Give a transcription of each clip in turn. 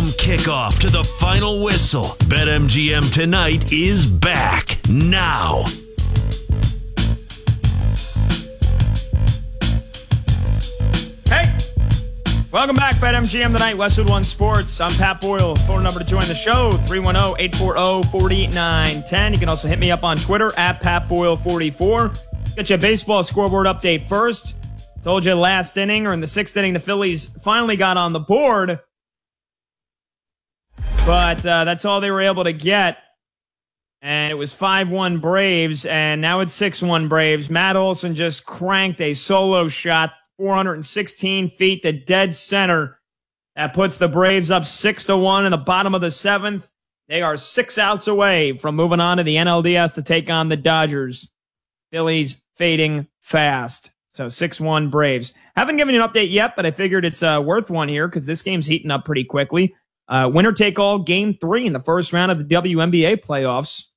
From kickoff to the final whistle, BetMGM Tonight is back now. Hey, welcome back, BetMGM Tonight, Westwood One Sports. I'm Pat Boyle. Phone number to join the show, 310-840-4910. You can also hit me up on Twitter, at PatBoyle44. Get you a baseball scoreboard update first. Told you last inning, or in the sixth inning, the Phillies finally got on the board. But that's all they were able to get. And it was 5-1 Braves, and now it's 6-1 Braves. Matt Olson just cranked a solo shot, 416 feet to dead center. That puts the Braves up 6-1 in the bottom of the seventh. They are 6 outs away from moving on to the NLDS to take on the Dodgers. Phillies fading fast. So 6-1 Braves. Haven't given you an update yet, but I figured it's worth one here because this game's heating up pretty quickly. Winner take all game 3 in the first round of the WNBA playoffs.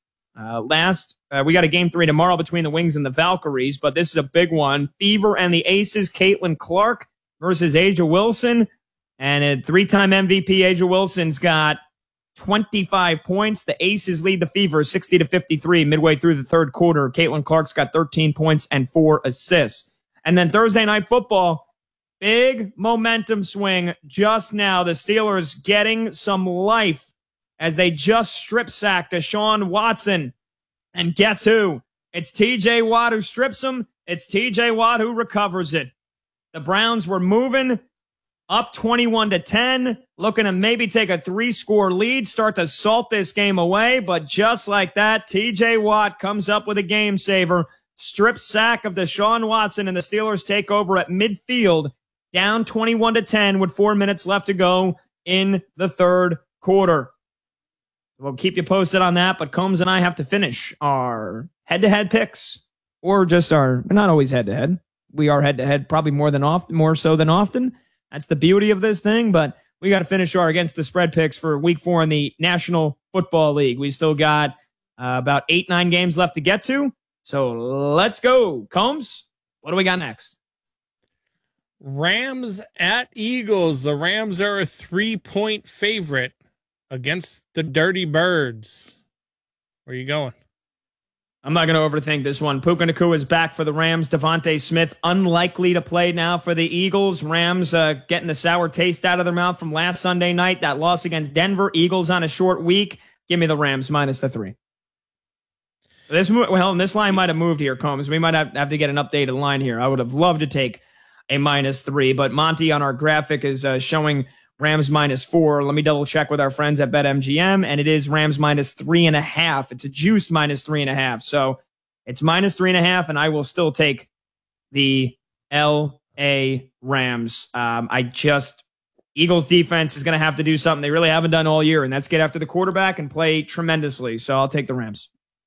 We got a game 3 tomorrow between the Wings and the Valkyries, but this is a big one. Fever and the Aces, Caitlin Clark versus A'ja Wilson. And a 3-time MVP, A'ja Wilson's got 25 points. The Aces lead the Fever 60-53 midway through the third quarter. Caitlin Clark's got 13 points and 4 assists. And then Thursday Night Football, big momentum swing just now. The Steelers getting some life as they just strip sacked Deshaun Watson. And guess who? It's TJ Watt who strips him. It's TJ Watt who recovers it. The Browns were moving up 21-10, looking to maybe take a 3-score lead, start to salt this game away. But just like that, TJ Watt comes up with a game saver. Strip sack of Deshaun Watson, and the Steelers take over at midfield, down 21-10 with 4 minutes left to go in the third quarter. We'll keep you posted on that, but Combs and I have to finish our head-to-head picks, or just we're not always head-to-head. We are head-to-head probably more so than often. That's the beauty of this thing, but we got to finish our against the spread picks for week 4 in the National Football League. We still got about 8-9 games left to get to, so let's go. Combs, what do we got next? Rams at Eagles. The Rams are a 3-point favorite against the Dirty Birds. Where are you going? I'm not going to overthink this one. Puka Nacua is back for the Rams. Devontae Smith unlikely to play now for the Eagles. Rams getting the sour taste out of their mouth from last Sunday night. That loss against Denver. Eagles on a short week. Give me the Rams minus the 3. This line might have moved here, Combs. We might have to get an updated line here. I would have loved to take a minus 3, but Monty on our graphic is showing Rams minus 4. Let me double check with our friends at BetMGM, and it is Rams minus 3.5. It's a juiced minus 3.5. So it's minus 3.5, and I will still take the LA Rams. Eagles defense is going to have to do something they really haven't done all year, and that's get after the quarterback and play tremendously. So I'll take the Rams.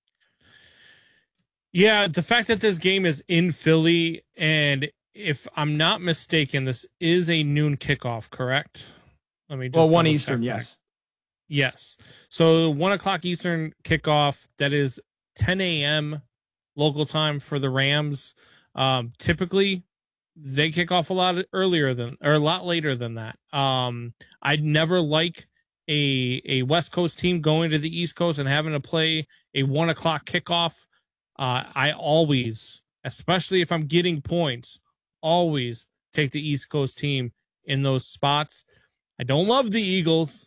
Yeah, the fact that this game is in Philly, and if I'm not mistaken, this is a noon kickoff, correct? Let me just 1 Eastern, yes. Yes. So 1 o'clock Eastern kickoff, that is 10 a.m. local time for the Rams. Typically, they kick off a lot later than that. I'd never like a West Coast team going to the East Coast and having to play a 1 o'clock kickoff. I always, especially if I'm getting points, always take the East Coast team in those spots. I don't love the Eagles.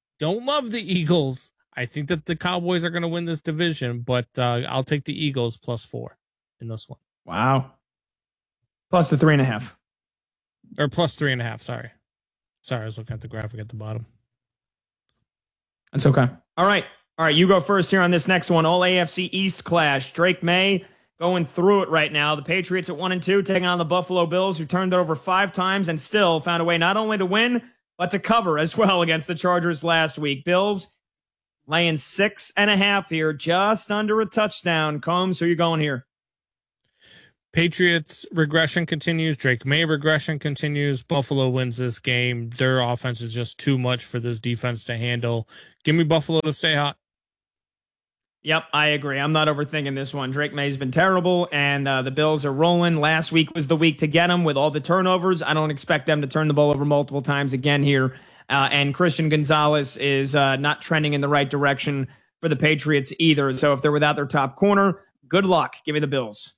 I think that the Cowboys are going to win this division, but I'll take the Eagles plus 4 in this one. Wow. Plus the 3.5. Or plus 3.5, sorry. I was looking at the graphic at the bottom. That's okay. All right, you go first here on this next one. All AFC East clash. Drake May going through it right now. The Patriots at 1-2, taking on the Buffalo Bills, who turned it over 5 times and still found a way not only to win, but to cover as well against the Chargers last week. Bills laying 6.5 here, just under a touchdown. Combs, who are you going here? Patriots regression continues. Drake May regression continues. Buffalo wins this game. Their offense is just too much for this defense to handle. Give me Buffalo to stay hot. Yep, I agree. I'm not overthinking this one. Drake May's been terrible, and the Bills are rolling. Last week was the week to get them with all the turnovers. I don't expect them to turn the ball over multiple times again here And Christian Gonzalez is not trending in the right direction for the Patriots either. So if they're without their top corner, good luck. Give me the Bills.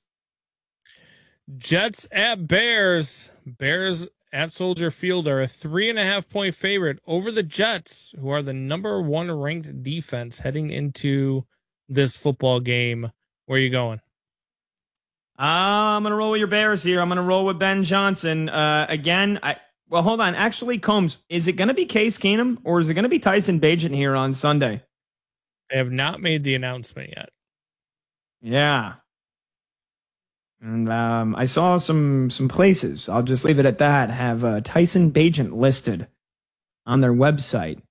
Jets at Bears. Bears at Soldier Field are a 3.5-point favorite over the Jets, who are the number 1 ranked defense heading into this football game. Where are you going? I'm going to roll with your Bears here. I'm going to roll with Ben Johnson. Well, hold on. Actually, Combs, is it going to be Case Keenum or is it going to be Tyson Bagent here on Sunday? They have not made the announcement yet. Yeah. And I saw some places, I'll just leave it at that, have Tyson Bagent listed on their website.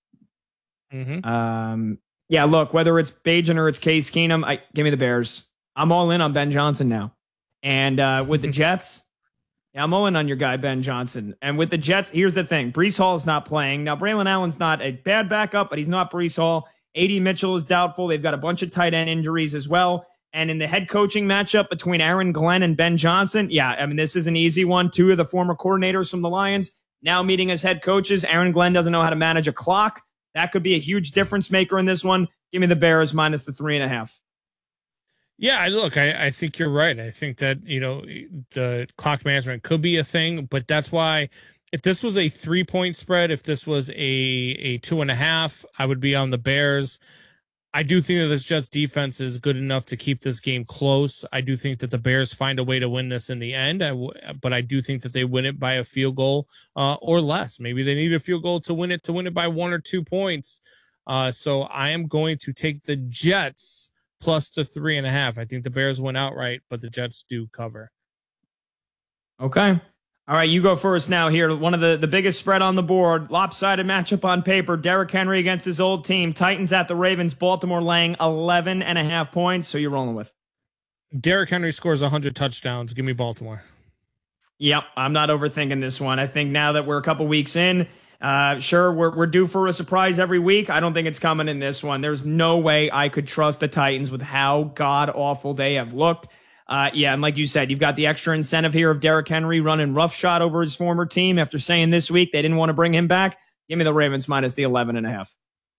Mm-hmm. Yeah, look, whether it's Bagent or it's Case Keenum, give me the Bears. I'm all in on Ben Johnson now. And with the Jets, yeah, I'm all in on your guy, Ben Johnson. And with the Jets, here's the thing. Breece Hall's not playing. Now, Braylon Allen's not a bad backup, but he's not Breece Hall. A.D. Mitchell is doubtful. They've got a bunch of tight end injuries as well. And in the head coaching matchup between Aaron Glenn and Ben Johnson, yeah, I mean, this is an easy one. 2 of the former coordinators from the Lions now meeting as head coaches. Aaron Glenn doesn't know how to manage a clock. That could be a huge difference maker in this one. Give me the Bears minus the 3.5. Yeah, look, I think you're right. I think that, the clock management could be a thing, but that's why if this was a 3-point spread, if this was a 2.5, I would be on the Bears. I do think that this Jets defense is good enough to keep this game close. I do think that the Bears find a way to win this in the end, but I do think that they win it by a field goal or less. Maybe they need a field goal to win it by 1 or 2 points. So I am going to take the Jets plus the 3.5. I think the Bears win outright, but the Jets do cover. Okay. All right, you go first now here. One of the biggest spread on the board. Lopsided matchup on paper. Derrick Henry against his old team. Titans at the Ravens. Baltimore laying 11.5 points. So you're rolling with? Derrick Henry scores 100 touchdowns. Give me Baltimore. Yep, I'm not overthinking this one. I think now that we're a couple weeks in, sure, we're due for a surprise every week. I don't think it's coming in this one. There's no way I could trust the Titans with how god-awful they have looked. Yeah, and like you said, you've got the extra incentive here of Derrick Henry running roughshod over his former team after saying this week they didn't want to bring him back. Give me the Ravens minus the 11.5.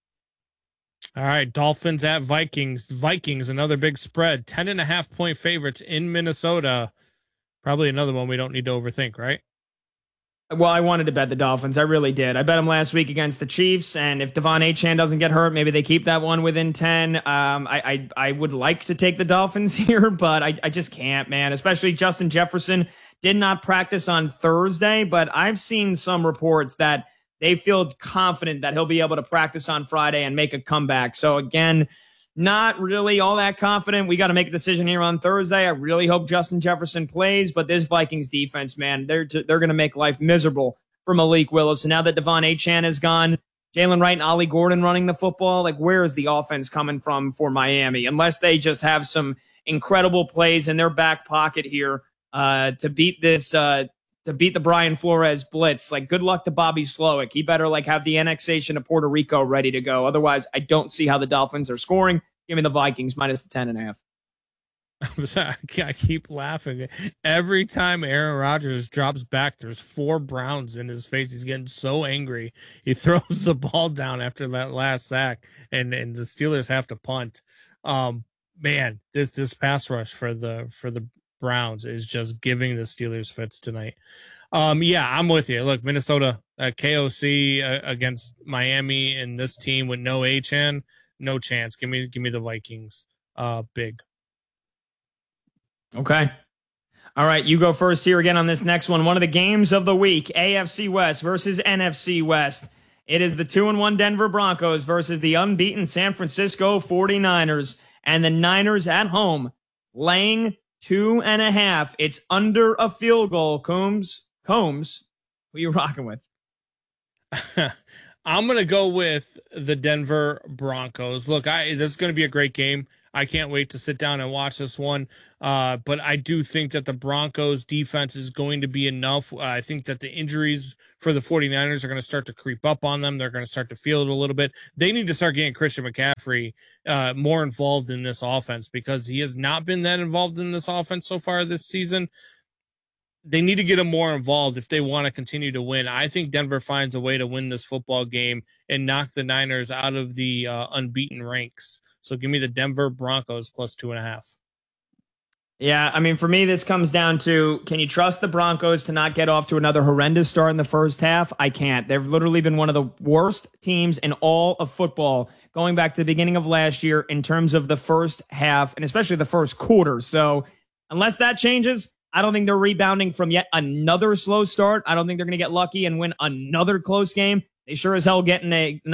All right, Dolphins at Vikings. Vikings, another big spread. 10.5-point favorites in Minnesota. Probably another one we don't need to overthink, right? Well, I wanted to bet the Dolphins. I really did. I bet them last week against the Chiefs, and if Devon Achane doesn't get hurt, maybe they keep that one within 10. I would like to take the Dolphins here, but I just can't, man. Especially Justin Jefferson did not practice on Thursday, but I've seen some reports that they feel confident that he'll be able to practice on Friday and make a comeback. So again, not really all that confident. We got to make a decision here on Thursday. I really hope Justin Jefferson plays, but this Vikings defense, man, they're going to make life miserable for Malik Willis. And now that Devon Achane is gone, Jalen Wright and Ollie Gordon running the football, like where is the offense coming from for Miami? Unless they just have some incredible plays in their back pocket here to beat this to beat the Brian Flores blitz. Like good luck to Bobby Slowick. He better have the annexation of Puerto Rico ready to go. Otherwise, I don't see how the Dolphins are scoring. Give me the Vikings minus the 10.5. I keep laughing. Every time Aaron Rodgers drops back, there's 4 Browns in his face. He's getting so angry. He throws the ball down after that last sack, and the Steelers have to punt. Man, this pass rush for the Browns is just giving the Steelers fits tonight. Yeah, I'm with you. Look, Minnesota KOC against Miami and this team with no Achane. No chance. Give me the Vikings. Big. Okay. All right, you go first here again on this next one. One of the games of the week, AFC West versus NFC West. It is the 2-1 Denver Broncos versus the unbeaten San Francisco 49ers. And the Niners at home laying 2.5. It's under a field goal. Combs, who are you rocking with? I'm going to go with the Denver Broncos. Look, this is going to be a great game. I can't wait to sit down and watch this one. But I do think that the Broncos defense is going to be enough. I think that the injuries for the 49ers are going to start to creep up on them. They're going to start to feel it a little bit. They need to start getting Christian McCaffrey more involved in this offense because he has not been that involved in this offense so far this season. they need to get them more involved if they want to continue to win. I think Denver finds a way to win this football game and knock the Niners out of the unbeaten ranks. So give me the Denver Broncos plus 2.5. Yeah, I mean, for me, this comes down to, can you trust the Broncos to not get off to another horrendous start in the first half? I can't. They've literally been one of the worst teams in all of football going back to the beginning of last year in terms of the first half and especially the first quarter. So unless that changes, I don't think they're rebounding from yet another slow start. I don't think they're going to get lucky and win another close game. They sure as hell getting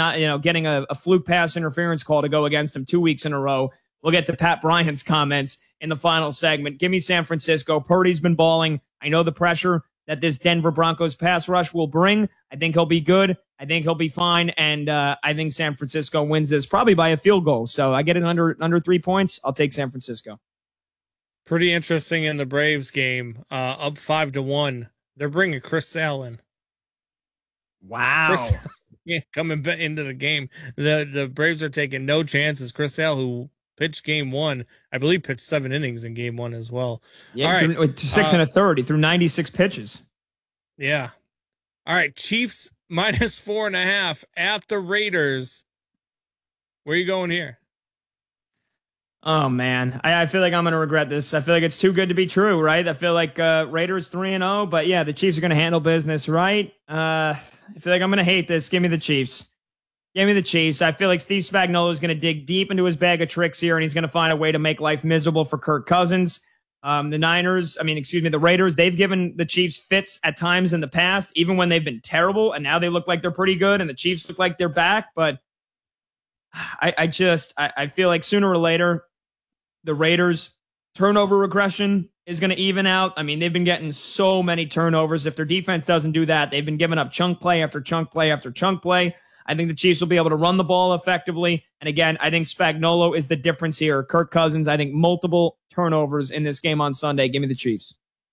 a fluke pass interference call to go against them 2 weeks in a row. We'll get to Pat Bryant's comments in the final segment. Give me San Francisco. Purdy's been balling. I know the pressure that this Denver Broncos pass rush will bring. I think he'll be good. I think he'll be fine. And I think San Francisco wins this probably by a field goal. So I get it under 3 points. I'll take San Francisco. Pretty interesting in the Braves game. Up 5-1. They're bringing Chris Sale in. Wow. Coming into the game. The Braves are taking no chances. Chris Sale, who pitched game one, I believe pitched 7 innings in game one as well. Yeah, all right. With 6 1/3. He threw 96 pitches. Yeah. All right. Chiefs minus 4.5 at the Raiders. Where are you going here? Oh, man. I feel like I'm going to regret this. I feel like it's too good to be true, right? I feel like Raiders 3-0, but yeah, the Chiefs are going to handle business, right? I feel like I'm going to hate this. Give me the Chiefs. Give me the Chiefs. I feel like Steve Spagnuolo is going to dig deep into his bag of tricks here, and he's going to find a way to make life miserable for Kirk Cousins. The Raiders, they've given the Chiefs fits at times in the past, even when they've been terrible, and now they look like they're pretty good, and the Chiefs look like they're back. But I feel like sooner or later, the Raiders' turnover regression is going to even out. I mean, they've been getting so many turnovers. If their defense doesn't do that, they've been giving up chunk play after chunk play after chunk play. I think the Chiefs will be able to run the ball effectively. And again, I think Spagnuolo is the difference here. Kirk Cousins, I think multiple turnovers in this game on Sunday. Give me the Chiefs.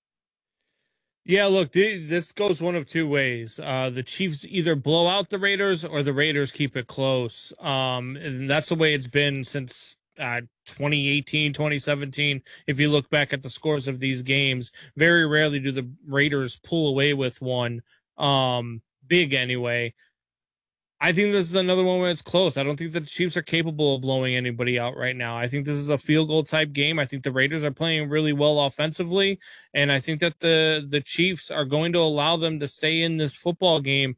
Yeah, look, this goes one of two ways. The Chiefs either blow out the Raiders or the Raiders keep it close. And that's the way it's been since 2018, 2017. If you look back at the scores of these games, very rarely do the Raiders pull away with one, big anyway. I think this is another one where it's close. I don't think the Chiefs are capable of blowing anybody out right now. I think this is a field goal type game. I think the Raiders are playing really well offensively, and I think that the Chiefs are going to allow them to stay in this football game.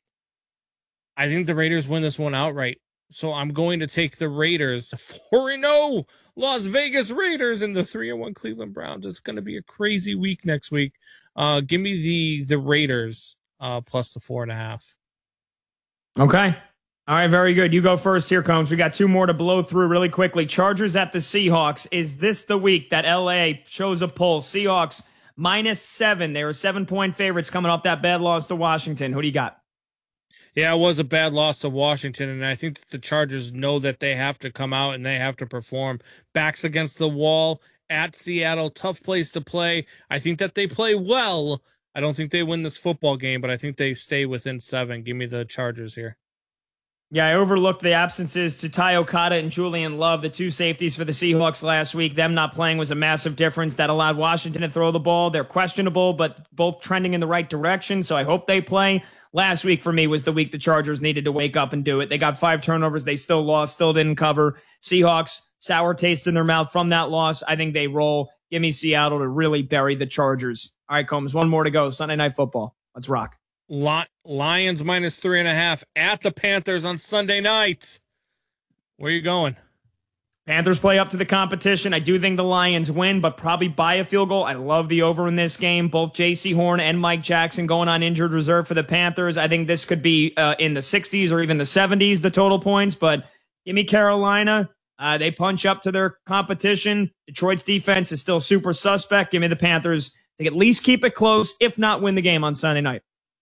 I think the Raiders win this one outright. So I'm going to take the Raiders, the 4-0 Las Vegas Raiders, and the 3-1 Cleveland Browns. It's going to be a crazy week next week. Give me the Raiders plus the 4.5. Okay. All right, very good. You go first here, Combs. We got 2 more to blow through really quickly. Chargers at the Seahawks. Is this the week that LA shows a pull? Seahawks -7. They were 7-point favorites coming off that bad loss to Washington. Who do you got? Yeah, it was a bad loss to Washington, and I think that the Chargers know that they have to come out and they have to perform. Backs against the wall at Seattle, tough place to play. I think that they play well. I don't think they win this football game, but I think they stay within 7. Give me the Chargers here. Yeah, I overlooked the absences to Ty Okada and Julian Love, the 2 safeties for the Seahawks last week. Them not playing was a massive difference that allowed Washington to throw the ball. They're questionable, but both trending in the right direction, so I hope they play. Last week for me was the week the Chargers needed to wake up and do it. They got 5 turnovers. They still lost, still didn't cover. Seahawks, sour taste in their mouth from that loss. I think they roll. Give me Seattle to really bury the Chargers. All right, Combs, 1 more to go. Sunday Night Football. Let's rock. Lions -3.5 at the Panthers on Sunday night. Where are you going? Panthers play up to the competition. I do think the Lions win, but probably by a field goal. I love the over in this game. Both J.C. Horn and Mike Jackson going on injured reserve for the Panthers. I think this could be in the 60s or even the 70s, the total points. But give me Carolina. They punch up to their competition. Detroit's defense is still super suspect. Give me the Panthers to at least keep it close, if not win the game on Sunday night.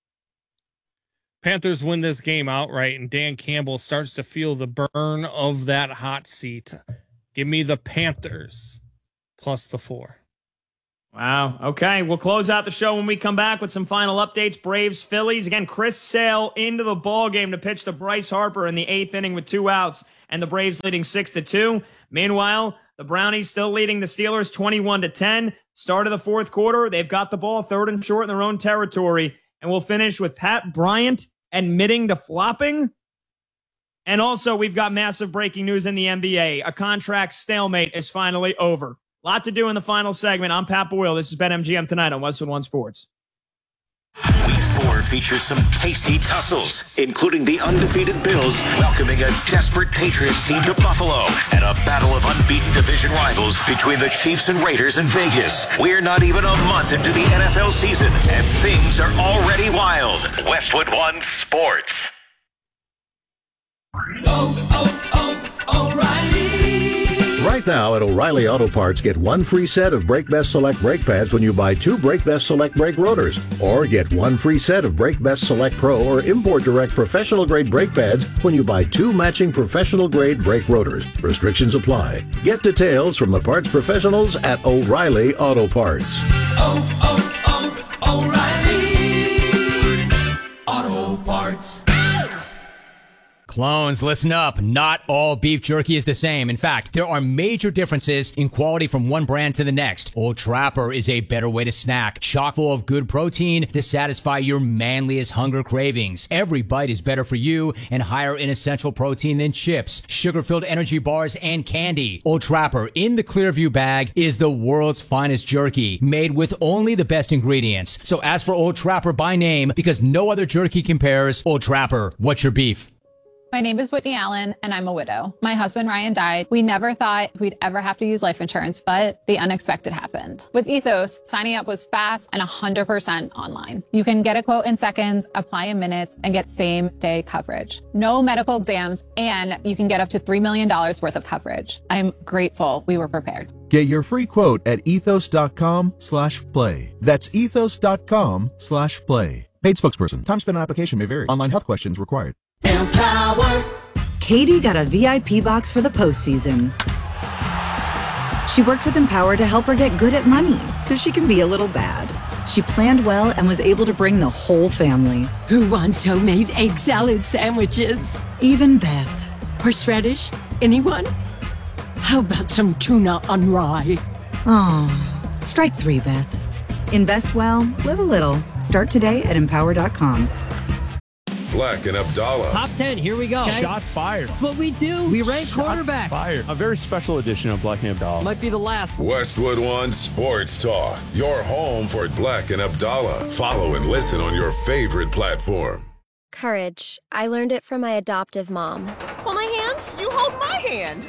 Panthers win this game outright, and Dan Campbell starts to feel the burn of that hot seat. Give me the Panthers plus the 4. Wow. Okay. We'll close out the show when we come back with some final updates. Braves, Phillies. Again, Chris Sale into the ball game to pitch to Bryce Harper in the 8th inning with 2 outs, and the Braves leading 6-2. Meanwhile, the Brownies still leading the Steelers 21-10. Start of the fourth quarter, they've got the ball 3rd and short in their own territory. And we'll finish with Pat Bryant admitting to flopping. And also, we've got massive breaking news in the NBA. A contract stalemate is finally over. Lot to do in the final segment. I'm Pat Boyle. This is BetMGM Tonight on Westwood One Sports. Week 4 features some tasty tussles, including the undefeated Bills welcoming a desperate Patriots team to Buffalo and a battle of unbeaten division rivals between the Chiefs and Raiders in Vegas. We're not even a month into the NFL season, and things are already wild. Westwood One Sports. O'Reilly. Right now at O'Reilly Auto Parts, get one free set of Brake Best Select brake pads when you buy 2 Brake Best Select brake rotors. Or get one free set of Brake Best Select Pro or Import Direct professional grade brake pads when you buy 2 matching professional grade brake rotors. Restrictions apply. Get details from the parts professionals at O'Reilly Auto Parts. O'Reilly Auto Parts. Clones, listen up. Not all beef jerky is the same. In fact, there are major differences in quality from one brand to the next. Old Trapper is a better way to snack, chock full of good protein to satisfy your manliest hunger cravings. Every bite is better for you and higher in essential protein than chips, sugar-filled energy bars, and candy. Old Trapper in the Clearview bag is the world's finest jerky, made with only the best ingredients. So ask for Old Trapper by name because no other jerky compares. Old Trapper, what's your beef? My name is Whitney Allen, and I'm a widow. My husband, Ryan, died. We never thought we'd ever have to use life insurance, but the unexpected happened. With Ethos, signing up was fast and 100% online. You can get a quote in seconds, apply in minutes, and get same-day coverage. No medical exams, and you can get up to $3 million worth of coverage. I'm grateful we were prepared. Get your free quote at ethos.com/play. That's ethos.com/play. Paid spokesperson. Time spent on application may vary. Online health questions required. Empower. Katie got a VIP box for the postseason. She worked with Empower to help her get good at money so she can be a little bad. She planned well and was able to bring the whole family. Who wants homemade egg salad sandwiches? Even Beth. Horseradish? Anyone? How about some tuna on rye? Oh, strike 3, Beth. Invest well, live a little. Start today at Empower.com. Black and Abdallah. Top 10, here we go. Okay. Shots fired. That's what we do. We rank quarterbacks. Fired. A very special edition of Black and Abdallah. Might be the last. Westwood One Sports Talk. Your home for Black and Abdallah. Follow and listen on your favorite platform. Courage. I learned it from my adoptive mom. Hold my hand. You hold my hand.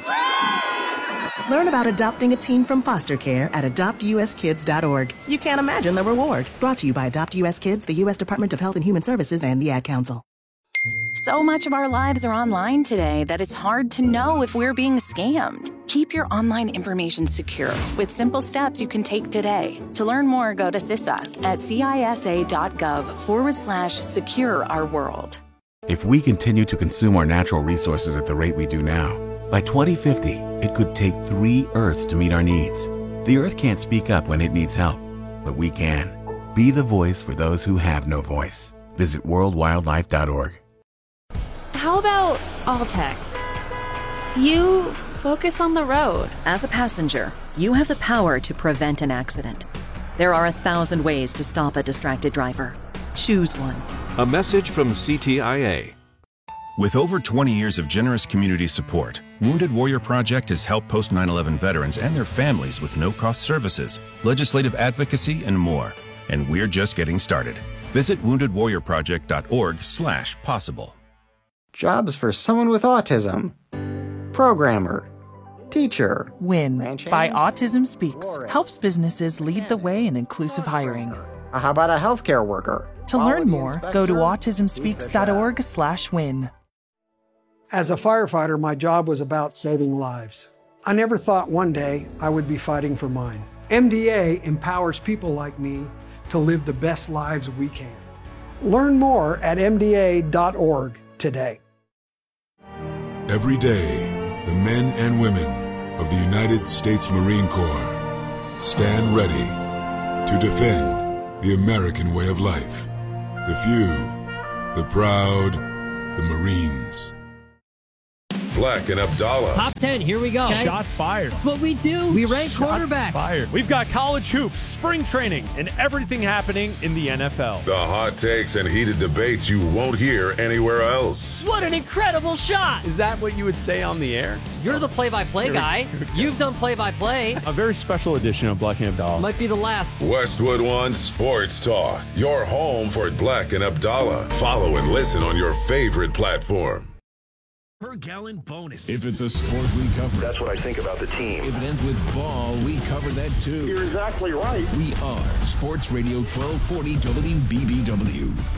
Learn about adopting a teen from foster care at adoptuskids.org. You can't imagine the reward. Brought to you by Adopt US Kids, the U.S. Department of Health and Human Services, and the Ad Council. So much of our lives are online today that it's hard to know if we're being scammed. Keep your online information secure with simple steps you can take today. To learn more, go to CISA at cisa.gov/secure our world. If we continue to consume our natural resources at the rate we do now, by 2050, it could take 3 Earths to meet our needs. The Earth can't speak up when it needs help, but we can. Be the voice for those who have no voice. Visit worldwildlife.org. How about all text? You focus on the road. As a passenger, you have the power to prevent an accident. There are 1,000 ways to stop a distracted driver. Choose one. A message from CTIA. With over 20 years of generous community support, Wounded Warrior Project has helped post 9/11 veterans and their families with no-cost services, legislative advocacy, and more. And we're just getting started. Visit woundedwarriorproject.org/possible. Jobs for someone with autism. Programmer. Teacher. WIN by Autism Speaks helps businesses lead the way in inclusive hiring. How about a healthcare worker? To learn more, go to autismspeaks.org/win. As a firefighter, my job was about saving lives. I never thought one day I would be fighting for mine. MDA empowers people like me to live the best lives we can. Learn more at MDA.org today. Every day, the men and women of the United States Marine Corps stand ready to defend the American way of life. The few, the proud, the Marines. Black and Abdallah. Top 10, here we go. Shots fired. That's what we do. We rank quarterbacks. Fired. We've got college hoops, spring training, and everything happening in the NFL. The hot takes and heated debates you won't hear anywhere else. What an incredible shot. Is that what you would say on the air? You're the play-by-play guy. You've done play-by-play. A very special edition of Black and Abdallah. Might be the last. Westwood One Sports Talk, your home for Black and Abdallah. Follow and listen on your favorite platform. Per gallon bonus. If it's a sport, we cover it. That's what I think about the team. If it ends with ball, we cover that too. You're exactly right. We are Sports Radio 1240 WBBW.